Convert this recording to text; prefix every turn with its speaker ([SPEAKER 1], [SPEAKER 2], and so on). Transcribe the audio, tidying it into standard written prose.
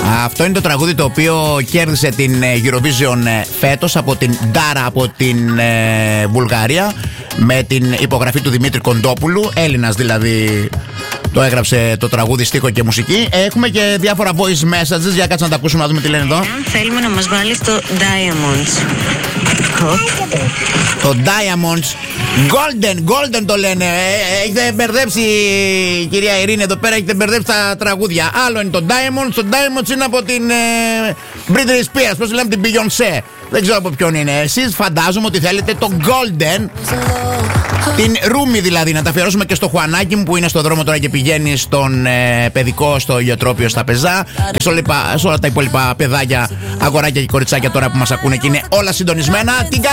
[SPEAKER 1] Αυτό είναι το τραγούδι το οποίο κέρδισε την Eurovision φέτος από την Ντάρα από την Βουλγαρία, με την υπογραφή του Δημήτρη Κοντόπουλου, Έλληνας δηλαδή. Το έγραψε το τραγούδι, στίχο και μουσική. Έχουμε και διάφορα voice messages. Για κάτσε να τα ακούσουμε, να δούμε τι λένε εδώ.
[SPEAKER 2] Θέλουμε να μας βάλεις το Diamonds.
[SPEAKER 1] Το Diamonds. Golden το λένε. Έχετε μπερδέψει, κυρία Ειρήνη, εδώ πέρα έχετε μπερδέψει τα τραγούδια. Άλλο είναι το Diamonds. Το Diamonds είναι από την Britney Spears. Πώς λέμε, την Beyoncé. Δεν ξέρω από ποιον είναι. Εσείς φαντάζομαι ότι θέλετε το Golden. Την Ρούμι δηλαδή, να τα αφιερώσουμε και στο Χουανάκι μου που είναι στο δρόμο τώρα και πηγαίνει στον παιδικό, στο Ηλιοτρόπιο, στα Πεζά, και σε όλα τα υπόλοιπα παιδάκια, αγοράκια και κοριτσάκια τώρα που μας ακούνε και είναι όλα συντονισμένα.